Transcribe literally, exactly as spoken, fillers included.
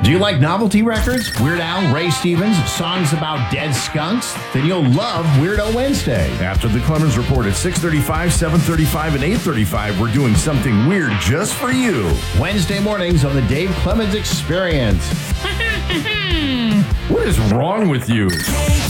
Do you like novelty records? Weird Al, Ray Stevens, songs about dead skunks? Then you'll love Weirdo Wednesday. After the Clemens Report at six thirty-five, seven thirty-five, and eight thirty-five, we're doing something weird just for you. Wednesday mornings on the Dave Clemens Experience. What is wrong with you?